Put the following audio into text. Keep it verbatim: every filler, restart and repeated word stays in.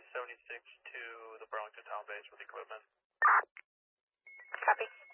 seventy-six to the Burlington Town base with equipment. Copy.